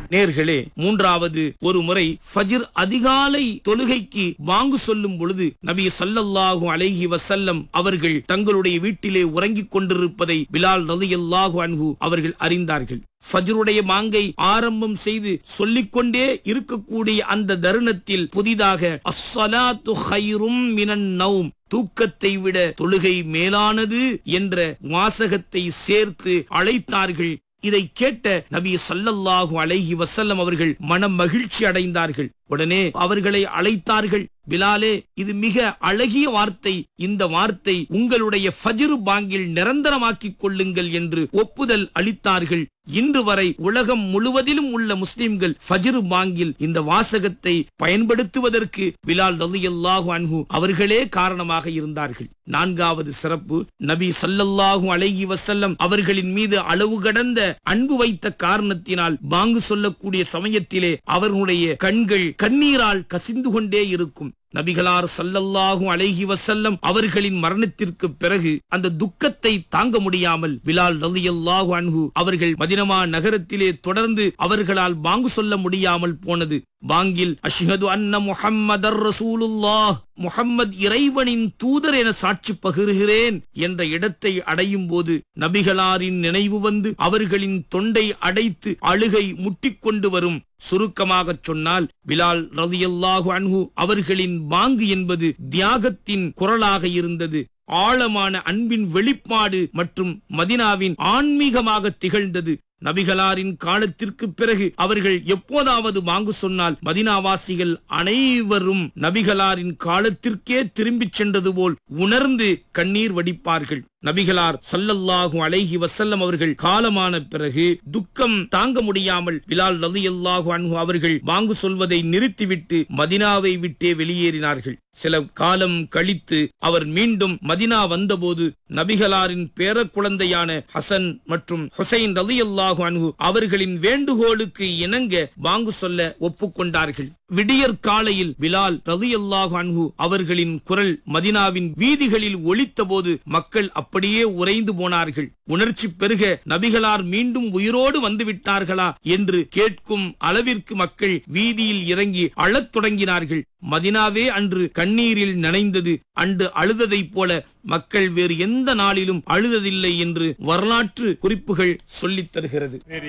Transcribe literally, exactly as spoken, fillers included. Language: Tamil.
நேர்களே, மூன்றாவது ஒரு முறை ஃபஜ்ர் அதிகாலை தொழுகைக்கு வாங்கு சொல்லும் பொழுது நபி ஸல்லல்லாஹு அலைஹி வஸல்லம் அவர்கள் தங்களுடைய வீட்டிலே உறங்கிக் கொண்டிருப்பதை பிலால் ரலியல்லாஹு அன்ஹு அவர்கள் அறிந்தார்கள். ஃபஜ்ருடைய மாங்கை ஆரம்பம் செய்து சொல்லிக்கொண்டே இருக்கக்கூடிய அந்த தருணத்தில் புதிதாக அஸ்ஸலாத்து கைரும் மினன் நௌம், தூக்கத்தை விட தொழுகை மேலானது என்ற வாசகத்தை சேர்த்து அழைத்தார்கள். இதை கேட்ட நபி ஸல்லல்லாஹு அலைஹி வஸல்லம் அவர்கள் மனம் மகிழ்ச்சி அடைந்தார்கள். உடனே அவர்களை அழைத்தார்கள். பிலாலே, இது மிக அழகிய வார்த்தை, இந்த வார்த்தை உங்களுடைய ஃபஜ்ர் பாங்கில் நிரந்தரமாக்கிக் கொள்ளுங்கள் என்று ஒப்புதல் அளித்தார்கள். இன்று வரை உலகம் முழுவதிலும் உள்ள முஸ்லிம்கள் ஃபஜ்ர் பாங்கில் இந்த வாசகத்தை பயன்படுத்துவதற்கு பிலால் ரலியல்லாஹு அன்ஹு அவர்களே காரணமாக இருந்தார்கள். நான்காவது சிறப்பு, நபி ஸல்லல்லாஹு அலைஹி வஸல்லம் அவர்களின் மீது அளவு கடந்த அன்பு வைத்த காரணத்தினால் பாங்கு சொல்லக்கூடிய சமயத்திலே அவர்களுடைய கண்கள் கண்ணீரால் கசிந்து கொண்டே இருக்கும். நபிகளார் ஸல்லல்லாஹு அலைஹி வஸல்லம் அவர்களின் மரணத்திற்கு பிறகு அந்த துக்கத்தை தாங்க முடியாமல் பிலால் ரலியல்லாஹு அன்ஹு அவர்கள் மதீனா நகரத்திலே தொடர்ந்து அவர்களால் பாங்கு சொல்ல முடியாமல் போனது. பாங்கில் அஷ்ஹது அன்ன முஹம்மதர் ரசூலுல்லாஹ், முஹம்மத் இறைவனின் தூதர் என சாட்சி பகிர்கிறேன் என்ற இடத்தை அடையும் போது நபிகளாரின் நினைவு வந்து அவர்களின் தொண்டை அடைத்து அழுகை முட்டிக்கொண்டு வரும். சுருக்கமாக சொன்னால் பிலால் ரலியல்லாஹு அன்ஹு அவர்களின் பாங்கு என்பது தியாகத்தின் குரலாக இருந்தது. ஆழமான அன்பின் வெளிப்பாடு மற்றும் மதீனாவின் ஆன்மீகமாக திகழ்ந்தது. நபிகளாரின் காலத்திற்கு பிறகு அவர்கள் எப்போதாவது வாங்கு சொன்னால் மதீனாவாசிகள் அனைவரும் நபிகளாரின் காலத்திற்கே திரும்பிச் சென்றது போல் உணர்ந்து கண்ணீர் வடிப்பார்கள். நபிகளார் ஸல்லல்லாஹு அலைஹி வஸல்லம் அவர்கள் காலமான பிறகு துக்கம் தாங்க முடியாமல் பிலால் ரலியல்லாஹு அன்ஹு அவர்கள் வாங்கு சொல்வதை நிறுத்திவிட்டு மதீனாவை விட்டே வெளியேறினார்கள். சில காலம் கழித்து அவர் மீண்டும் மதீனா வந்தபோது நபிகளாரின் பேர குழந்தையான ஹசன் மற்றும் ஹுசைன் ரலியல்லாஹு அன்ஹு அவர்களின் வேண்டுகோளுக்கு இணங்க வாங்கு சொல்ல ஒப்புக்கொண்டார்கள். விடியற் காலையில் பிலால் ரலியல்லாஹு அன்ஹு அவர்களின் குரல் மதீனாவின் வீதிகளில் ஒலித்த போது மக்கள் அப்படியே உறைந்து போனார்கள். உணர்ச்சி பெருக நபிகளார் மீண்டும் உயிரோடு வந்து விட்டார்களா என்று கேட்கும் அளவிற்கு மக்கள் வீதியில் இறங்கி அழத் தொடங்கினார்கள். மதீனாவே அன்று கண்ணீரில் நனைந்தது. அன்று அழுததை போல மக்கள் வேறு எந்த நாளிலும் அழுததில்லை என்று வரலாற்று குறிப்புகள் சொல்லித் தருகிறது.